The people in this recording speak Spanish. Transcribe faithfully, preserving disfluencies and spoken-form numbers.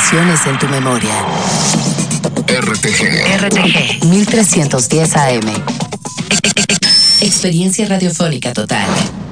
generaciones en tu memoria. R T G. R T G mil trescientos diez A M. Experiencia radiofónica total.